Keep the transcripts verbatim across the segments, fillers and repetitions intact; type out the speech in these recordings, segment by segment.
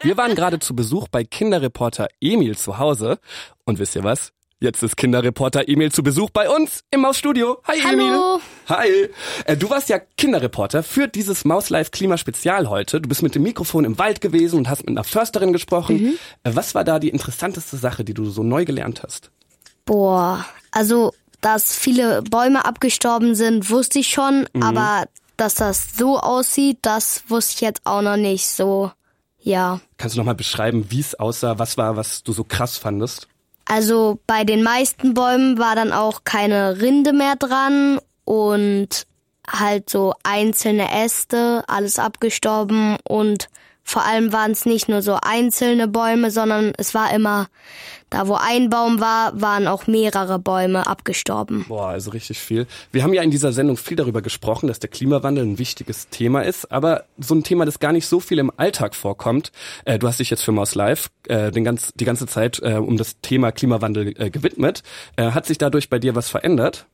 Wir waren gerade zu Besuch bei Kinderreporter Emil zu Hause. Und wisst ihr was? Jetzt ist Kinderreporter Emil zu Besuch bei uns im Mausstudio. Hi Emil. Hallo. Hi. Äh, du warst ja Kinderreporter für dieses Mauslife Klimaspezial heute. Du bist mit dem Mikrofon im Wald gewesen und hast mit einer Försterin gesprochen. Mhm. Äh, was war da die interessanteste Sache, die du so neu gelernt hast? Boah, also, dass viele Bäume abgestorben sind, wusste ich schon. Mhm. Aber dass das so aussieht, das wusste ich jetzt auch noch nicht so, ja. Kannst du noch mal beschreiben, wie es aussah? Was war, was du so krass fandest? Also bei den meisten Bäumen war dann auch keine Rinde mehr dran und halt so einzelne Äste, alles abgestorben und vor allem waren es nicht nur so einzelne Bäume, sondern es war immer, da wo ein Baum war, waren auch mehrere Bäume abgestorben. Boah, also richtig viel. Wir haben ja in dieser Sendung viel darüber gesprochen, dass der Klimawandel ein wichtiges Thema ist, aber so ein Thema, das gar nicht so viel im Alltag vorkommt. Äh, du hast dich jetzt für Mauslife äh, den ganz, die ganze Zeit äh, um das Thema Klimawandel äh, gewidmet. Äh, hat sich dadurch bei dir was verändert?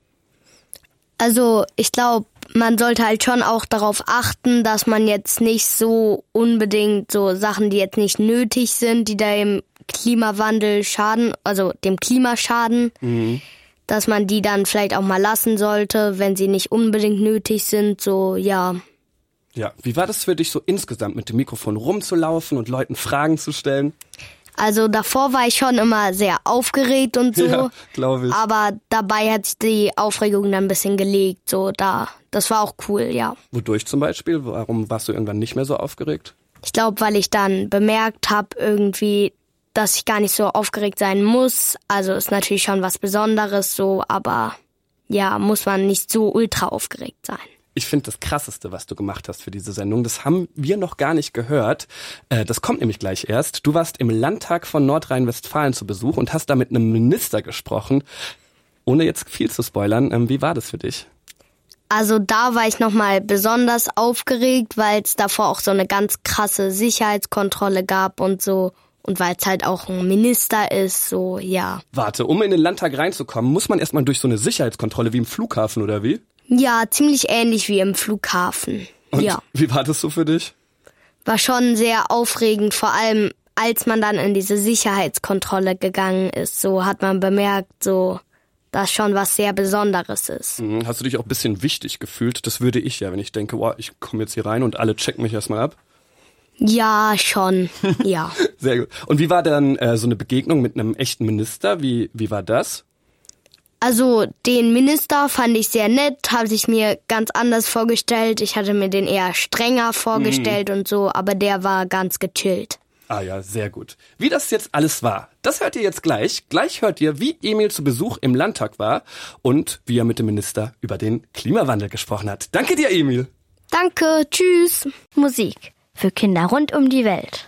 Also ich glaube, man sollte halt schon auch darauf achten, dass man jetzt nicht so unbedingt so Sachen, die jetzt nicht nötig sind, die dem Klimawandel schaden, also dem Klima schaden, mhm. dass man die dann vielleicht auch mal lassen sollte, wenn sie nicht unbedingt nötig sind, so, ja. Ja, wie war das für dich so insgesamt, mit dem Mikrofon rumzulaufen und Leuten Fragen zu stellen? Also davor war ich schon immer sehr aufgeregt und so, ja, glaube ich. Aber dabei hat sich die Aufregung dann ein bisschen gelegt, so da. Das war auch cool, ja. Wodurch zum Beispiel? Warum warst du irgendwann nicht mehr so aufgeregt? Ich glaube, weil ich dann bemerkt habe irgendwie, dass ich gar nicht so aufgeregt sein muss. Also ist natürlich schon was Besonderes so, aber ja, muss man nicht so ultra aufgeregt sein. Ich finde das Krasseste, was du gemacht hast für diese Sendung, das haben wir noch gar nicht gehört. Äh, das kommt nämlich gleich erst. Du warst im Landtag von Nordrhein-Westfalen zu Besuch und hast da mit einem Minister gesprochen. Ohne jetzt viel zu spoilern, ähm, wie war das für dich? Also da war ich nochmal besonders aufgeregt, weil es davor auch so eine ganz krasse Sicherheitskontrolle gab und so. Und weil es halt auch ein Minister ist, so, ja. Warte, um in den Landtag reinzukommen, muss man erstmal durch so eine Sicherheitskontrolle wie im Flughafen, oder wie? Ja, ziemlich ähnlich wie im Flughafen. Und ja. Wie war das so für dich? War schon sehr aufregend, vor allem als man dann in diese Sicherheitskontrolle gegangen ist. So hat man bemerkt, so, dass schon was sehr Besonderes ist. Mhm. Hast du dich auch ein bisschen wichtig gefühlt? Das würde ich ja, wenn ich denke, wow, ich komme jetzt hier rein und alle checken mich erstmal ab. Ja, schon, ja. Sehr gut. Und wie war dann äh, so eine Begegnung mit einem echten Minister? Wie, wie war das? Also den Minister fand ich sehr nett, habe ich mir ganz anders vorgestellt. Ich hatte mir den eher strenger vorgestellt mhm. und so, aber der war ganz gechillt. Ah ja, sehr gut. Wie das jetzt alles war, das hört ihr jetzt gleich. Gleich hört ihr, wie Emil zu Besuch im Landtag war und wie er mit dem Minister über den Klimawandel gesprochen hat. Danke dir, Emil. Danke, tschüss. Musik für Kinder rund um die Welt.